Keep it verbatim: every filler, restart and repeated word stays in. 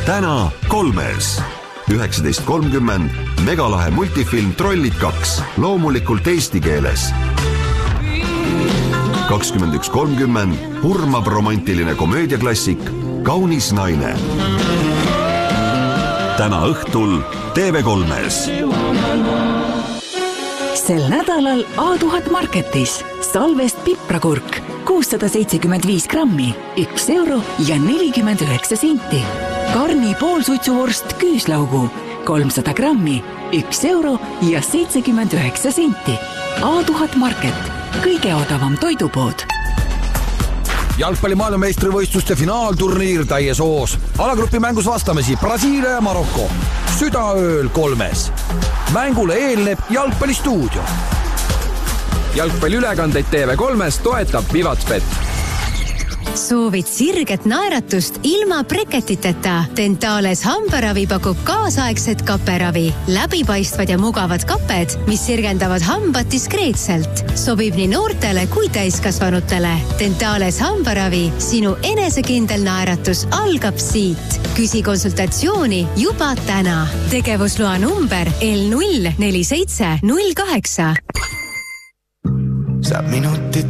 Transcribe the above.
täna kolmes. üheksateist kolmkümmend megalahe multifilm Trollid kaks, loomulikult eesti keeles. kakskümmend üks kolmkümmend hurmab romantiline komöödiaklassik Kaunis naine. Täna õhtul T V kolmes. Sel nädalal A tuhat Marketis salvest piprakurk kuussada seitsekümmend viis grammi, üks euro ja nelikümmend üheksa senti. Karni poolsuitsuvorst küüslaugu kolmsada grammi, üks euro ja seitsekümmend üheksa senti. A tuhat Market, kõige odavam toidupood. Jalgpalli maailmameistrivõistluste finaalturniir täies hoos. Alagrupi mängus vastamisi Brasiilia ja Marokko. Südaööl kolmes. Mängule eelneb jalgpallistuudio. Jalgpalliülekandeid T V kolmes toetab Vivatspet. Soovid sirget naeratust ilma breketiteta? Dentales hambaravi pakub kaasaegset kaperavi. Läbipaistvad ja mugavad kaped, mis sirgendavad hambad diskreetselt. Sobib nii noortele kui täiskasvanutele. Dentales hambaravi, sinu enesekindel naeratus algab siit. Küsi konsultatsiooni juba täna. Tegevusloa number L null neli seitse null kaheksa. Saab minutit